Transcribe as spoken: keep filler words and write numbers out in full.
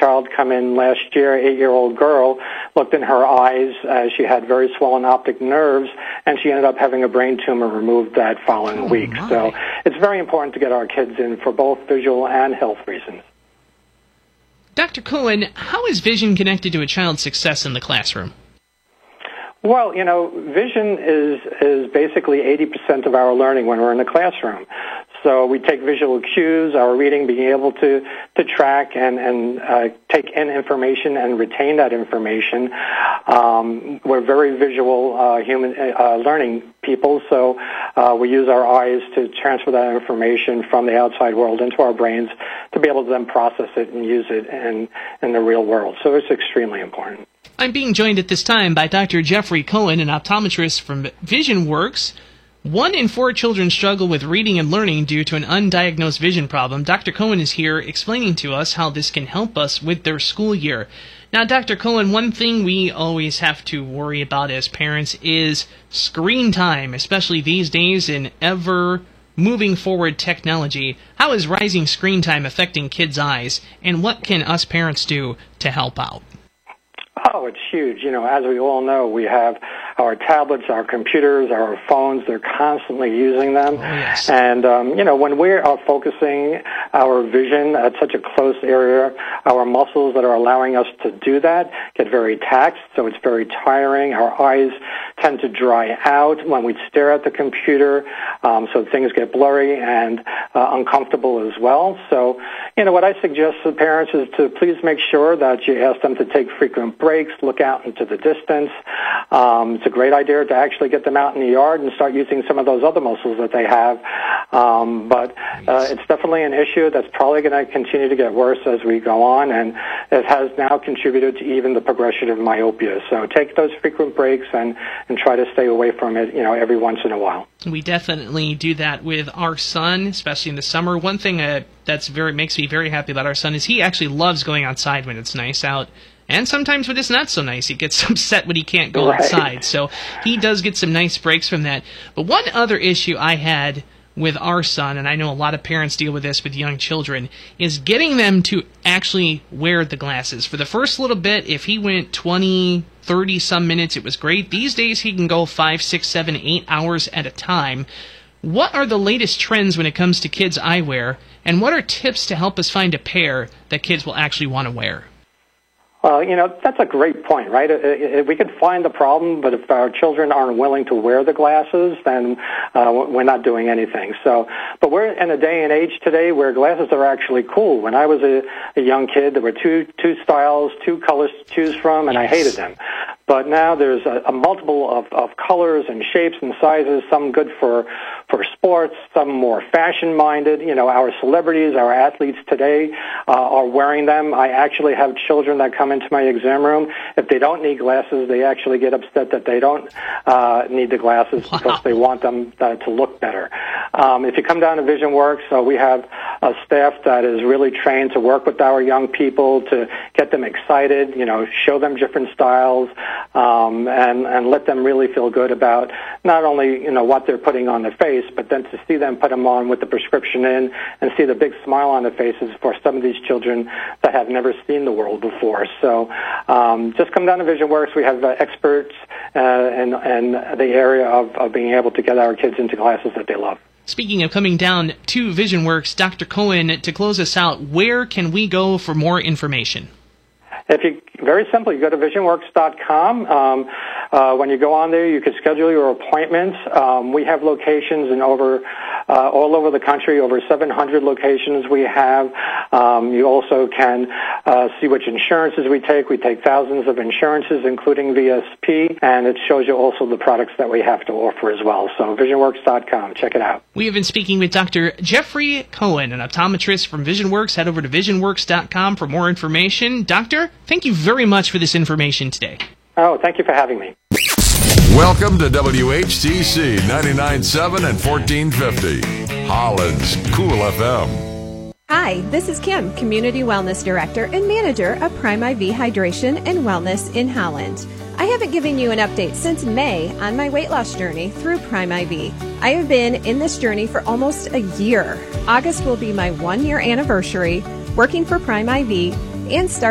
child come in last year, eight-year-old girl, looked in her eyes as she had very swollen optic nerves, and she ended up having a brain tumor removed that following oh, week. My. So it's very important to get our kids in for both visual and health reasons. Doctor Cohen, how is vision connected to a child's success in the classroom? Well, you know, vision is is basically eighty percent of our learning when we're in the classroom. So we take visual cues, our reading, being able to, to track and, and uh, take in information and retain that information. Um, we're very visual uh, human uh, learning people, so uh, we use our eyes to transfer that information from the outside world into our brains to be able to then process it and use it in, in the real world. So it's extremely important. I'm being joined at this time by Doctor Jeffrey Cohen, an optometrist from VisionWorks. One in four children struggle with reading and learning due to an undiagnosed vision problem. Doctor Cohen is here explaining to us how this can help us with their school year. Now, Doctor Cohen, one thing we always have to worry about as parents is screen time, especially these days in ever moving forward technology. How is rising screen time affecting kids' eyes, and what can us parents do to help out? Oh, it's huge. You know, as we all know, we have our tablets, our computers, our phones. They're constantly using them. Oh, yes. And, um, you know, when we are focusing our vision at such a close area, our muscles that are allowing us to do that get very taxed, so it's very tiring. Our eyes tend to dry out when we stare at the computer, um, so things get blurry and uh, uncomfortable as well. So, you know, what I suggest to parents is to please make sure that you ask them to take frequent breaks, look out into the distance. Um, it's a great idea to actually get them out in the yard and start using some of those other muscles that they have. Um, but uh, it's definitely an issue that's probably going to continue to get worse as we go on, and it has now contributed to even the progression of myopia. So take those frequent breaks and, and try to stay away from it, you know, every once in a while. We definitely do that with our son, especially in the summer. One thing uh, that's very makes me very happy about our son is he actually loves going outside when it's nice out. And sometimes when it's not so nice, he gets upset when he can't go right. outside. So he does get some nice breaks from that. But one other issue I had with our son, and I know a lot of parents deal with this with young children, is getting them to actually wear the glasses. For the first little bit, if he went twenty, thirty some minutes, it was great. These days he can go five, six, seven, eight hours at a time. What are the latest trends when it comes to kids' eyewear, and what are tips to help us find a pair that kids will actually want to wear? Well, you know, that's a great point, right? We could find the problem, but if our children aren't willing to wear the glasses, then uh, we're not doing anything. So, but we're in a day and age today where glasses are actually cool. When I was a, a young kid, there were two two styles, two colors to choose from, and I hated them. But now there's a, a multiple of, of colors and shapes and sizes, some good for, for sports, some more fashion-minded. You know, our celebrities, our athletes today uh, are wearing them. I actually have children that come into my exam room. If they don't need glasses, they actually get upset that they don't uh, need the glasses wow. because they want them uh, to look better. Um, if you come down to VisionWorks, uh, we have a staff that is really trained to work with our young people to get them excited, you know, show them different styles, um, and, and let them really feel good about not only, you know, what they're putting on their face, but then to see them put them on with the prescription in and see the big smile on their faces for some of these children that have never seen the world before. So um, just come down to VisionWorks. We have uh, experts uh, in, in the area of, of being able to get our kids into glasses that they love. Speaking of coming down to VisionWorks, Doctor Cohen, to close us out, where can we go for more information? If you very simply, you go to vision works dot com. Um, uh, when you go on there, you can schedule your appointments. Um, we have locations in over uh, all over the country, over seven hundred locations we have. Um, you also can uh, see which insurances we take. We take thousands of insurances, including V S P, and it shows you also the products that we have to offer as well. So vision works dot com. Check it out. We have been speaking with Doctor Jeffrey Cohen, an optometrist from VisionWorks. Head over to vision works dot com for more information. Doctor, thank you very much for this information today. Oh, thank you for having me. Welcome to W H T C ninety-nine point seven and fourteen fifty, Holland's Cool F M. Hi, this is Kim, Community Wellness Director and Manager of Prime I V Hydration and Wellness in Holland. I haven't given you an update since May on my weight loss journey through Prime I V. I have been in this journey for almost a year. August will be my one-year anniversary working for Prime I V and start